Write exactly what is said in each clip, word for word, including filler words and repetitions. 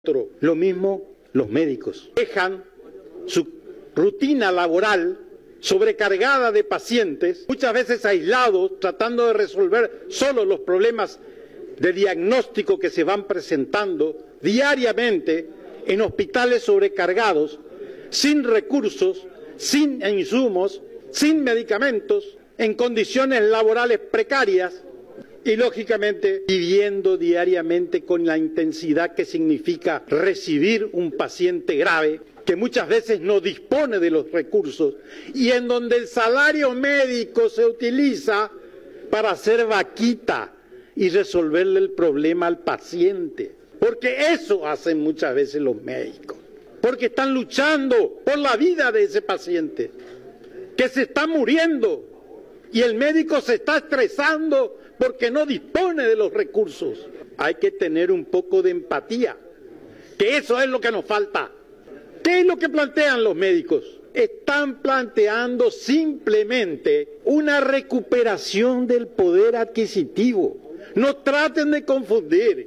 Lo mismo los médicos. Dejan su rutina laboral sobrecargada de pacientes, muchas veces aislados, tratando de resolver solo los problemas de diagnóstico que se van presentando diariamente en hospitales sobrecargados, sin recursos, sin insumos, sin medicamentos, en condiciones laborales precarias y, lógicamente, viviendo diariamente con la intensidad que significa recibir un paciente grave que muchas veces no dispone de los recursos y en donde el salario médico se utiliza para hacer vaquita y resolverle el problema al paciente. Porque eso hacen muchas veces los médicos. Porque están luchando por la vida de ese paciente, que se está muriendo, y el médico se está estresando porque no dispone de los recursos. Hay que tener un poco de empatía, que eso es lo que nos falta. ¿Qué es lo que plantean los médicos? Están planteando simplemente una recuperación del poder adquisitivo. No traten de confundir.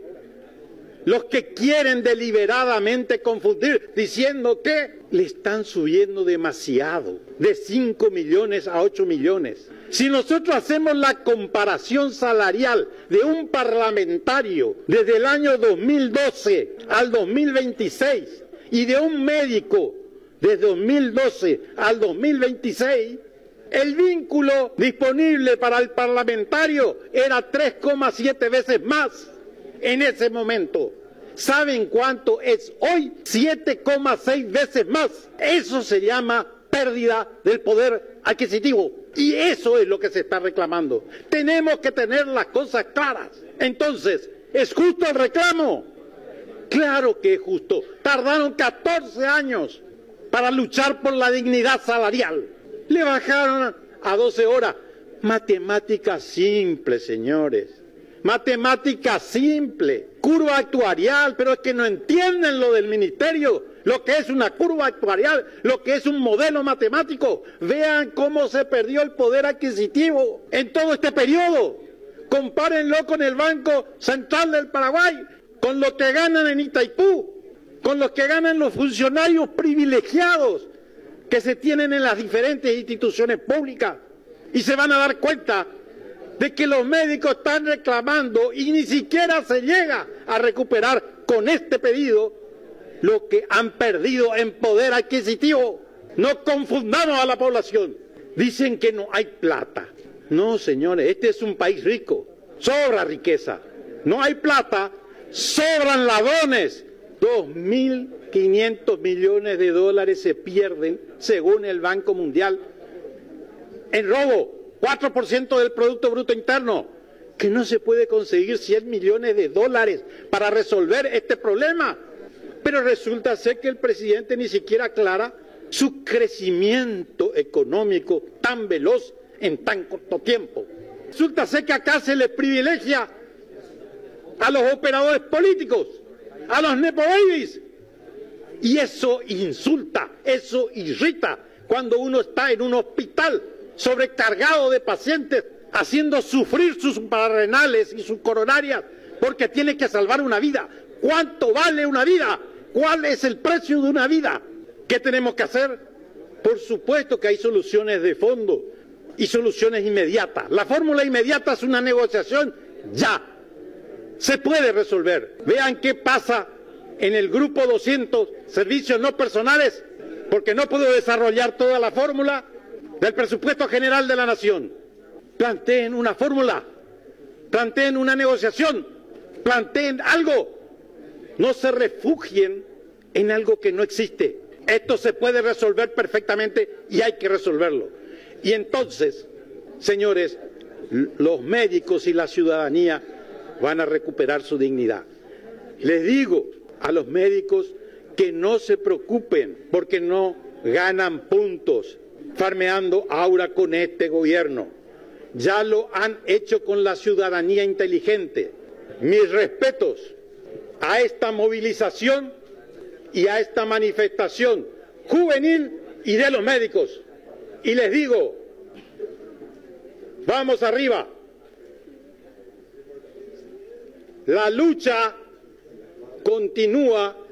Los que quieren deliberadamente confundir diciendo que le están subiendo demasiado, de cinco millones a ocho millones. Si nosotros hacemos la comparación salarial de un parlamentario desde el año dos mil doce al dos mil veintiséis y de un médico desde dos mil doce al dos mil veintiséis, el vínculo disponible para el parlamentario era tres coma siete veces más en ese momento. ¿Saben cuánto es hoy? siete coma seis veces más. Eso se llama pérdida del poder adquisitivo. Y eso es lo que se está reclamando. Tenemos que tener las cosas claras. Entonces, ¿es justo el reclamo? Claro que es justo. Tardaron catorce años para luchar por la dignidad salarial. Le bajaron a doce horas. Matemática simple, señores. Matemática simple. Curva actuarial, pero es que no entienden lo del ministerio, lo que es una curva actuarial, lo que es un modelo matemático. Vean cómo se perdió el poder adquisitivo en todo este periodo. Compárenlo con el Banco Central del Paraguay, con lo que ganan en Itaipú, con lo que ganan los funcionarios privilegiados que se tienen en las diferentes instituciones públicas. Y se van a dar cuenta de que los médicos están reclamando y ni siquiera se llega a recuperar con este pedido lo que han perdido en poder adquisitivo. No confundamos a la población. Dicen que no hay plata. No, señores, este es un país rico. Sobra riqueza. No hay plata, sobran ladrones. dos mil quinientos millones de dólares se pierden, según el Banco Mundial, en robo. cuatro por ciento del Producto Bruto Interno, que no se puede conseguir cien millones de dólares para resolver este problema. Pero resulta ser que el presidente ni siquiera aclara su crecimiento económico tan veloz en tan corto tiempo. Resulta ser que acá se les privilegia a los operadores políticos, a los nepo babies. Y eso insulta, eso irrita cuando uno está en un hospital sobrecargado de pacientes, haciendo sufrir sus suprarrenales y sus coronarias, porque tiene que salvar una vida. ¿Cuánto vale una vida? ¿Cuál es el precio de una vida? ¿Qué tenemos que hacer? Por supuesto que hay soluciones de fondo y soluciones inmediatas. La fórmula inmediata es una negociación ya. Se puede resolver. Vean qué pasa en el grupo doscientos, servicios no personales, porque no puedo desarrollar toda la fórmula del presupuesto general de la nación. Planteen una fórmula, planteen una negociación, planteen algo. No se refugien en algo que no existe. Esto se puede resolver perfectamente y hay que resolverlo. Y entonces, señores, los médicos y la ciudadanía van a recuperar su dignidad. Les digo a los médicos que no se preocupen porque no ganan puntos farmeando aura con este gobierno. Ya lo han hecho con la ciudadanía inteligente. Mis respetos a esta movilización y a esta manifestación juvenil y de los médicos. Y les digo, vamos arriba. La lucha continúa